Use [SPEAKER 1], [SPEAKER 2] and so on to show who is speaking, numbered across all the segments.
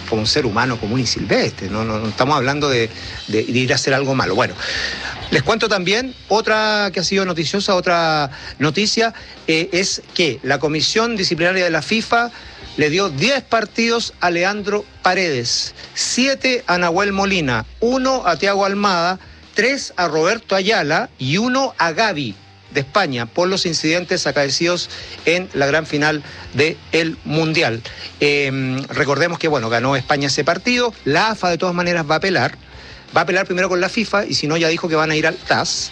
[SPEAKER 1] como un ser humano común y silvestre, no estamos hablando de ir a hacer algo malo. Bueno, les cuento también otra que ha sido noticiosa, otra noticia, es que la Comisión Disciplinaria de la FIFA le dio 10 partidos a Leandro Paredes, 7 a Nahuel Molina, 1 a Thiago Almada, 3 a Roberto Ayala y 1 a Gavi de España por los incidentes acaecidos en la gran final del Mundial. Recordemos que, bueno, ganó España ese partido. La AFA de todas maneras va a apelar primero con la FIFA y si no ya dijo que van a ir al TAS.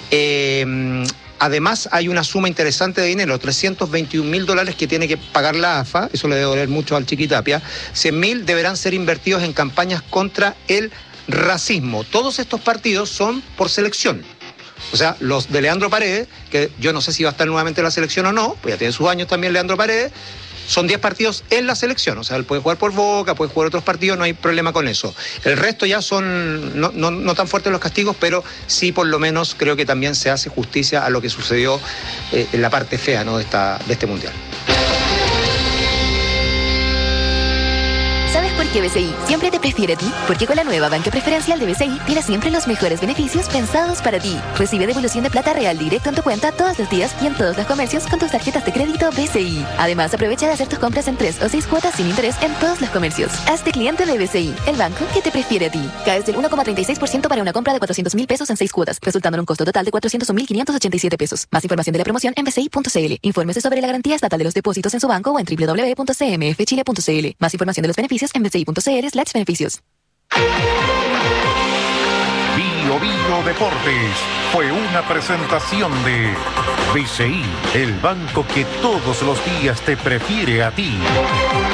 [SPEAKER 1] Además hay una suma interesante de dinero, $321.000 que tiene que pagar la AFA, eso le debe doler mucho al Chiquitapia. 100.000 deberán ser invertidos en campañas contra el racismo. Todos estos partidos son por selección. O sea, los de Leandro Paredes, que yo no sé si va a estar nuevamente en la selección o no, pues ya tiene sus años también Leandro Paredes, son 10 partidos en la selección. O sea, él puede jugar por Boca, puede jugar otros partidos, no hay problema con eso. El resto ya son no tan fuertes los castigos, pero sí por lo menos creo que también se hace justicia a lo que sucedió en la parte fea, ¿no?, de este Mundial.
[SPEAKER 2] ¿Sabes por qué BCI siempre te prefiere a ti? Porque con la nueva banca preferencial de BCI tienes siempre los mejores beneficios pensados para ti. Recibe devolución de plata real directo en tu cuenta todos los días y en todos los comercios con tus tarjetas de crédito BCI. Además, aprovecha de hacer tus compras en 3 o 6 cuotas sin interés en todos los comercios. Hazte cliente de BCI, el banco que te prefiere a ti. Caes del 1,36% para una compra de $400.000 en 6 cuotas, resultando en un costo total de $401.587. Más información de la promoción en bci.cl. Infórmese sobre la garantía estatal de los depósitos en su banco o en www.cmfchile.cl. Más información de los beneficios en bci.cl/beneficios.
[SPEAKER 3] Bio Bio Deportes fue una presentación de BCI, el banco que todos los días te prefiere a ti.